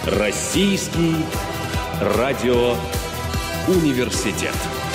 Российский радиоуниверситет.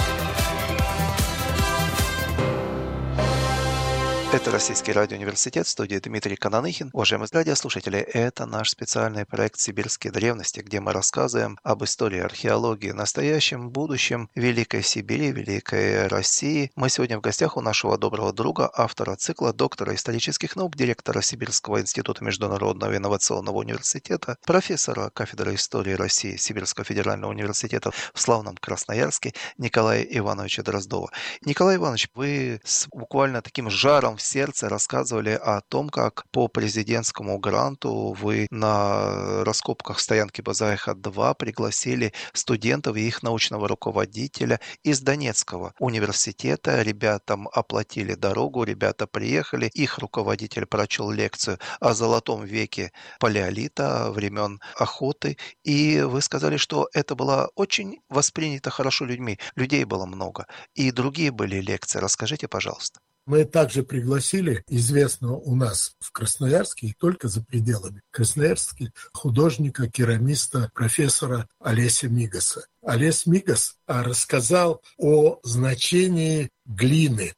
Это Российский радиоуниверситет, в студии Дмитрий Кананыхин. Уважаемые радиослушатели, это наш специальный проект «Сибирские древности», где мы рассказываем об истории археологии, настоящем, будущем Великой Сибири, Великой России. Мы сегодня в гостях у нашего доброго друга, автора цикла, доктора исторических наук, директора Сибирского института международного инновационного университета, профессора кафедры истории России Сибирского федерального университета в славном Красноярске Николая Ивановича Дроздова. Николай Иванович, вы с буквально таким жаром в сердце рассказывали о том, как по президентскому гранту вы на раскопках стоянки Базаиха-2 пригласили студентов и их научного руководителя из Донецкого университета. Ребятам оплатили дорогу, ребята приехали, их руководитель прочел лекцию о золотом веке палеолита, времен охоты, и вы сказали, что это было очень воспринято хорошо людьми. Людей было много, и другие были лекции. Расскажите, пожалуйста. Мы также пригласили известного у нас в Красноярске и только за пределами Красноярска художника, керамиста, профессора Олеся Мигаса. Олесь Мигас рассказал о значении глины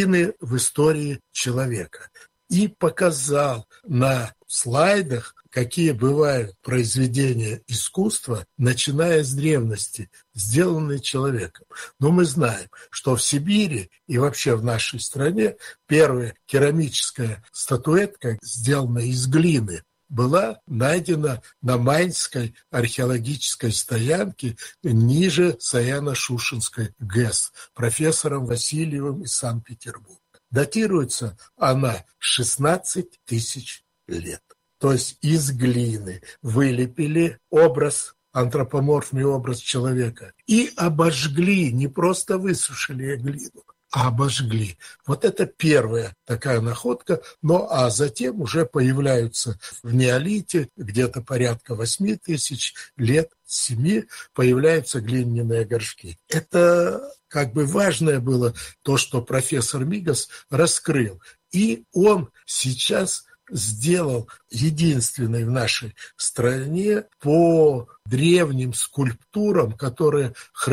в истории человека и показал на слайдах, какие бывают произведения искусства, начиная с древности, сделанные человеком. Но мы знаем, что в Сибири и вообще в нашей стране первая керамическая статуэтка, сделанная из глины, была найдена на Майнской археологической стоянке ниже Саяно-Шушенской ГЭС профессором Васильевым из Санкт-Петербурга. Датируется она 16 тысяч лет. То есть из глины вылепили антропоморфный образ человека и обожгли, не просто высушили глину, а обожгли. Вот это первая такая находка, а затем уже появляются в неолите, где-то порядка 8 тысяч лет, 7, появляются глиняные горшки. Это важное было то, что профессор Мигас раскрыл. И он сейчас сделал единственный в нашей стране по древним скульптурам, которые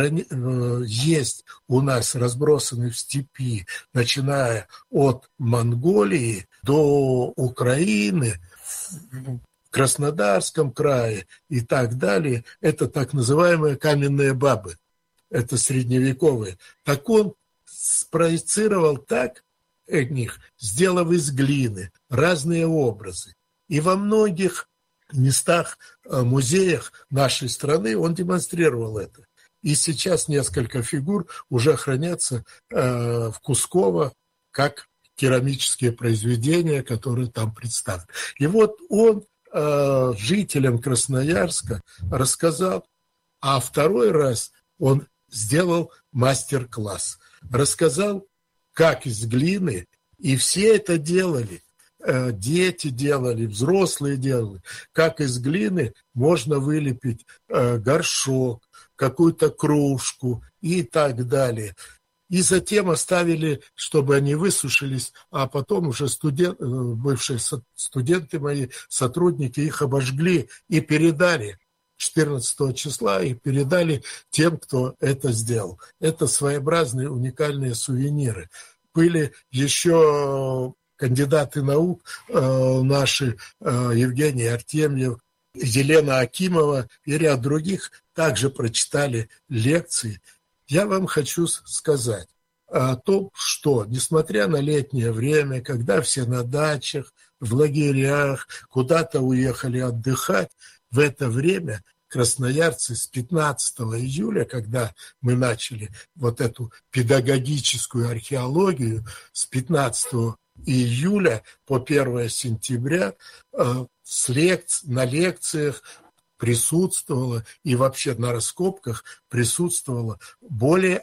есть у нас разбросаны в степи, начиная от Монголии до Украины, в Краснодарском крае и так далее. Это так называемые каменные бабы. Это средневековые. Так он спроецировал так них, сделав из глины разные образы. И во многих местах, музеях нашей страны он демонстрировал это. И сейчас несколько фигур уже хранятся в Кусково как керамические произведения, которые там представлены. И вот он жителям Красноярска рассказал, а второй раз он сделал мастер-класс. Рассказал, как из глины, и все это делали, дети делали, взрослые делали, как из глины можно вылепить горшок, какую-то кружку и так далее. И затем оставили, чтобы они высушились, а потом уже бывшие студенты мои, сотрудники, их обожгли и передали 14 числа и передали тем, кто это сделал. Это своеобразные уникальные сувениры. Были еще кандидаты наук наши, Евгений Артемьев, Елена Акимова и ряд других также прочитали лекции. Я вам хочу сказать о том, что, несмотря на летнее время, когда все на дачах, в лагерях, куда-то уехали отдыхать, в это время красноярцы с 15 июля, когда мы начали вот эту педагогическую археологию, с 15 июля по 1 сентября на лекциях присутствовало и вообще на раскопках присутствовало более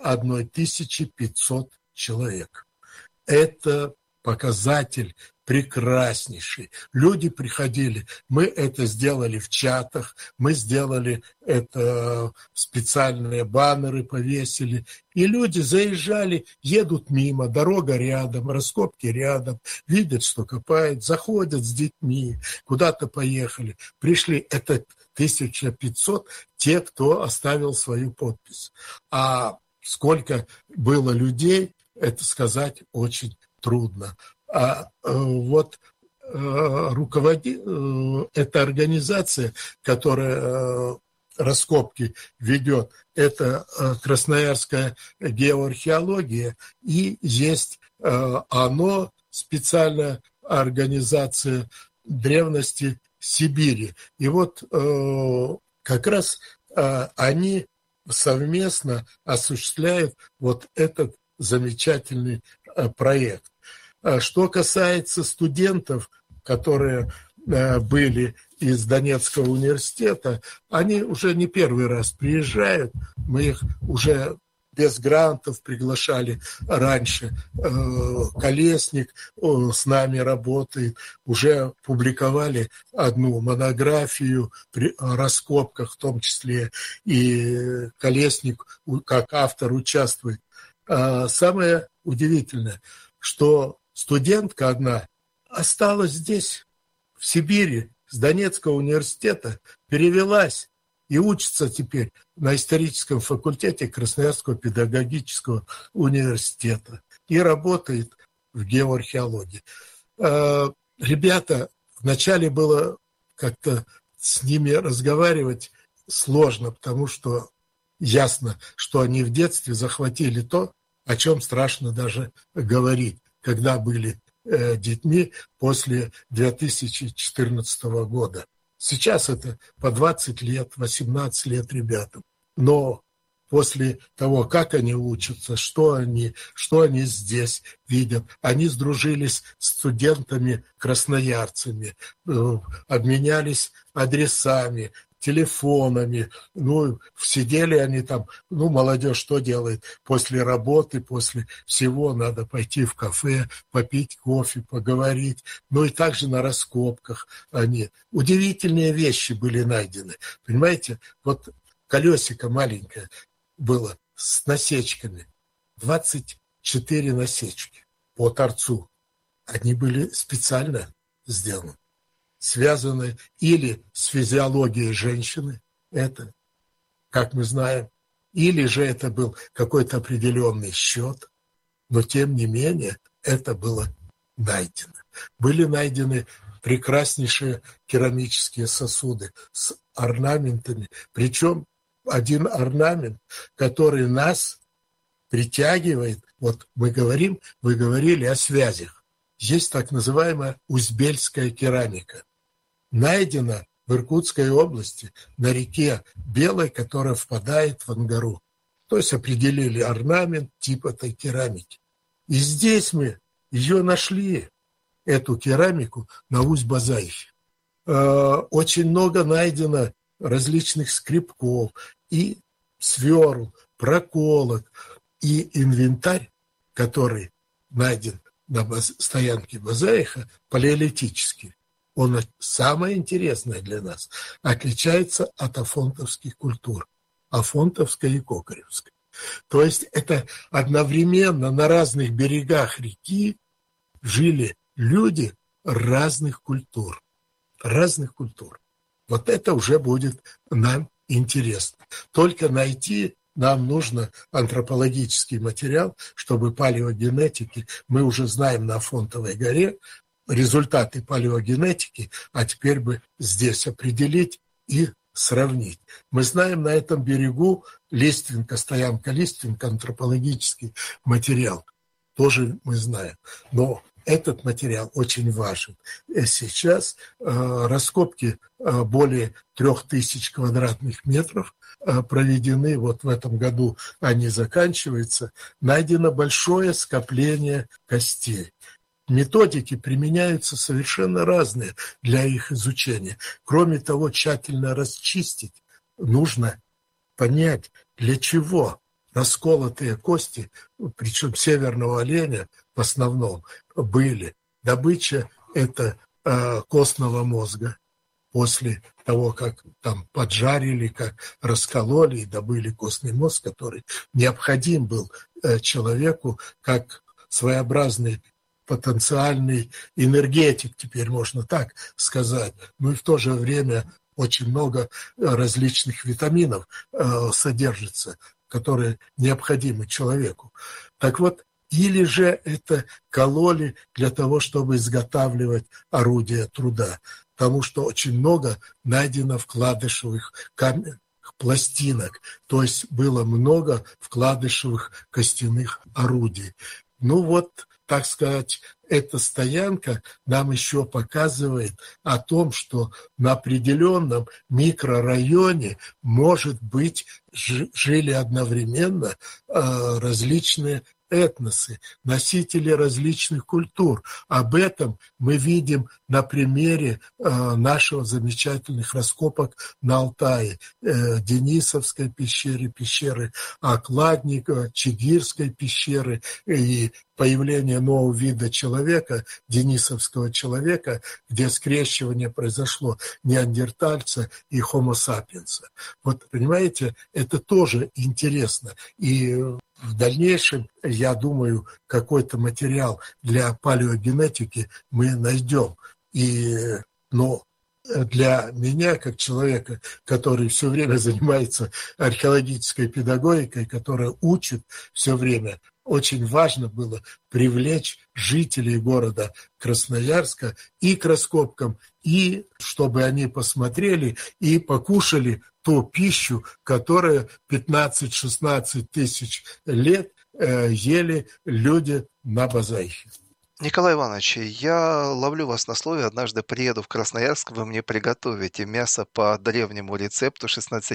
1500 человек. Это показатель прекраснейший. Люди приходили, мы это сделали в чатах, мы сделали это, специальные баннеры повесили, и люди заезжали, едут мимо, дорога рядом, раскопки рядом, видят, что копают, заходят с детьми, куда-то поехали, пришли. Это 1500 те, кто оставил свою подпись. А сколько было людей, это сказать очень трудно. Эта организация, которая раскопки ведет, это Красноярская геоархеология, и есть специальная организация древности Сибири. И как раз они совместно осуществляют этот замечательный проект. Что касается студентов, которые были из Донецкого университета, они уже не первый раз приезжают. Мы их уже без грантов приглашали раньше. Колесник с нами работает. Уже публиковали одну монографию при раскопках, в том числе и Колесник как автор участвует. Самое удивительное, что студентка одна осталась здесь, в Сибири, с Донецкого университета, перевелась и учится теперь на историческом факультете Красноярского педагогического университета и работает в геоархеологии. Ребята, вначале было как-то с ними разговаривать сложно, потому что ясно, что они в детстве захватили то, о чем страшно даже говорить, когда были детьми после 2014 года. Сейчас это по 20 лет, 18 лет ребятам. Но после того, как они учатся, что они здесь видят, они сдружились с студентами-красноярцами, обменялись адресами, телефонами. Сидели они там. Молодежь что делает? После работы, после всего надо пойти в кафе, попить кофе, поговорить. И также на раскопках они. Удивительные вещи были найдены. Понимаете, колесико маленькое было с насечками. 24 насечки по торцу. Они были специально сделаны. Связаны или с физиологией женщины, это, как мы знаем, или же это был какой-то определенный счет, но тем не менее это было найдено. Были найдены прекраснейшие керамические сосуды с орнаментами, причем один орнамент, который нас притягивает, вы говорили о связях. Есть так называемая узбельская керамика. Найдена в Иркутской области на реке Белой, которая впадает в Ангару. То есть определили орнамент, тип этой керамики. И здесь мы ее нашли, эту керамику, на Усть-Базаихе. Очень много найдено различных скребков и сверл, проколок. И инвентарь, который найден на стоянке Базаиха, палеолитический. Он самое интересное для нас. Отличается от афонтовских культур. Афонтовской и кокаревской. То есть это одновременно на разных берегах реки жили люди разных культур. Разных культур. Это уже будет нам интересно. Только найти нам нужно антропологический материал, чтобы палеогенетики, мы уже знаем на Афонтовой горе результаты палеогенетики, а теперь бы здесь определить и сравнить. Мы знаем на этом берегу Лиственка, стоянка Лиственка, антропологический материал. Тоже мы знаем. Но этот материал очень важен. Сейчас раскопки более 3000 квадратных метров проведены. В этом году они заканчиваются. Найдено большое скопление костей. Методики применяются совершенно разные для их изучения. Кроме того, тщательно расчистить нужно понять, для чего расколотые кости, причем северного оленя в основном, были. Добыча – это костного мозга. После того, как там поджарили, как раскололи и добыли костный мозг, который необходим был человеку как своеобразный потенциальный энергетик, теперь можно так сказать, но и в то же время очень много различных витаминов содержится, которые необходимы человеку. Так вот, или же это кололи для того, чтобы изготавливать орудия труда, потому что очень много найдено вкладышевых пластинок, то есть было много вкладышевых костяных орудий. Ну вот, так сказать, эта стоянка нам еще показывает о том, что на определенном микрорайоне, может быть, жили одновременно различные этносы, носители различных культур. Об этом мы видим на примере наших замечательных раскопок на Алтае, Денисовской пещеры, пещеры Окладникова, Чигирской пещеры и появление нового вида человека, денисовского человека, где скрещивание произошло неандертальца и хомо сапиенса. Вот, понимаете, это тоже интересно. И в дальнейшем, я думаю, какой-то материал для палеогенетики мы найдем. Но для меня, как человека, который все время занимается археологической педагогикой, который учит все время, очень важно было привлечь жителей города Красноярска и к раскопкам, и чтобы они посмотрели и покушали ту пищу, которую 15-16 тысяч лет ели люди на Базайхе. Николай Иванович, я ловлю вас на слове. Однажды приеду в Красноярск, вы мне приготовите мясо по древнему рецепту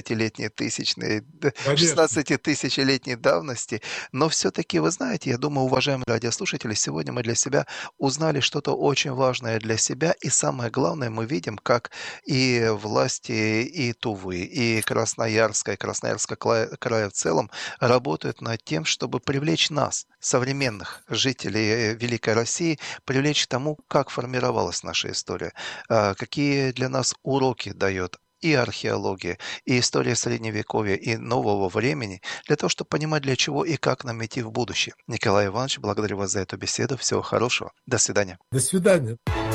16-тысячелетней давности. Но все-таки, вы знаете, я думаю, уважаемые радиослушатели, сегодня мы для себя узнали что-то очень важное для себя. И самое главное, мы видим, как и власти и Тувы, и Красноярска края в целом работают над тем, чтобы привлечь нас, современных жителей Великой России, привлечь к тому, как формировалась наша история, какие для нас уроки дает и археология, и история Средневековья, и нового времени, для того, чтобы понимать, для чего и как нам идти в будущее. Николай Иванович, благодарю вас за эту беседу. Всего хорошего. До свидания. До свидания.